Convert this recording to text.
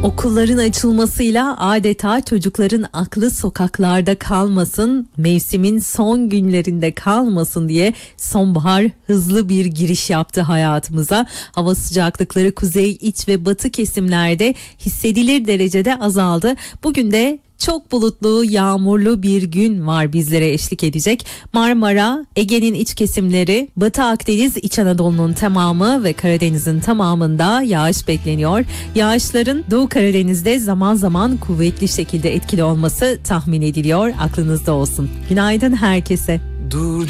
Okulların açılmasıyla adeta çocukların aklı sokaklarda kalmasın, mevsimin son günlerinde kalmasın diye sonbahar hızlı bir giriş yaptı hayatımıza. Hava sıcaklıkları kuzey, iç ve batı kesimlerde hissedilir derecede azaldı. Bugün de çok bulutlu, yağmurlu bir gün var bizlere eşlik edecek. Marmara, Ege'nin iç kesimleri, Batı Akdeniz, İç Anadolu'nun tamamı ve Karadeniz'in tamamında yağış bekleniyor. Yağışların Doğu Karadeniz'de zaman zaman kuvvetli şekilde etkili olması tahmin ediliyor. Aklınızda olsun. Günaydın herkese.